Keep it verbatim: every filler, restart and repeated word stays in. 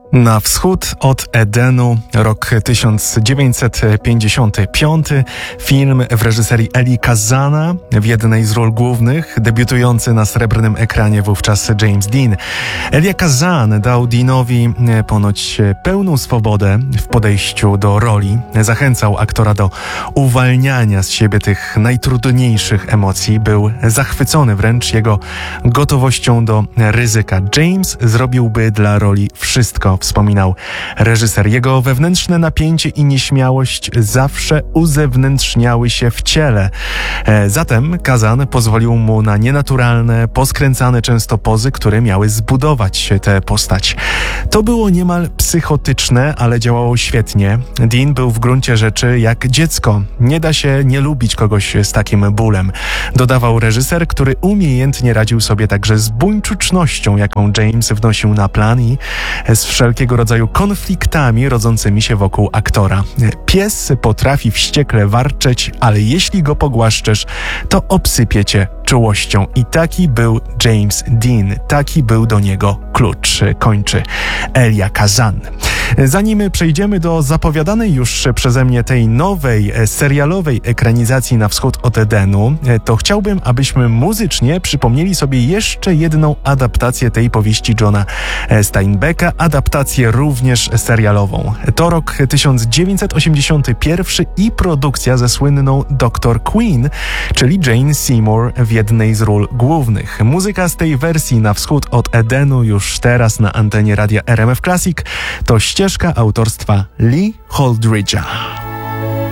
Na wschód od Edenu, rok tysiąc dziewięćset pięćdziesiąty piąty, film w reżyserii Eli Kazana, w jednej z ról głównych, debiutujący na srebrnym ekranie wówczas James Dean. Elia Kazan dał Deanowi ponoć pełną swobodę w podejściu do roli, zachęcał aktora do uwalniania z siebie tych najtrudniejszych emocji, był zachwycony wręcz jego gotowością do ryzyka. James zrobiłby dla roli wszystko, wspominał reżyser. Jego wewnętrzne napięcie i nieśmiałość zawsze uzewnętrzniały się w ciele. E, zatem Kazan pozwolił mu na nienaturalne, poskręcane często pozy, które miały zbudować tę postać. To było niemal psychotyczne, ale działało świetnie. Dean był w gruncie rzeczy jak dziecko. Nie da się nie lubić kogoś z takim bólem. Dodawał reżyser, który umiejętnie radził sobie także z buńczucznością, jaką James wnosił na plan i z wszelkiego rodzaju konfliktami rodzącymi się wokół aktora. Pies potrafi wściekle warczeć, ale jeśli go pogłaszczesz, to obsypie cię czułością. I taki był James Dean. Taki był do niego klucz. Kończy Elia Kazan. Zanim przejdziemy do zapowiadanej już przeze mnie tej nowej serialowej ekranizacji Na wschód od Edenu, to chciałbym, abyśmy muzycznie przypomnieli sobie jeszcze jedną adaptację tej powieści Johna Steinbecka, adaptację również serialową. To rok tysiąc dziewięćset osiemdziesiąty pierwszy i produkcja ze słynną doktor Queen, czyli Jane Seymour w jednej z ról głównych. Muzyka z tej wersji Na wschód od Edenu już teraz na antenie radia R M F Classic to ścieżka autorstwa Lee Holdridge'a.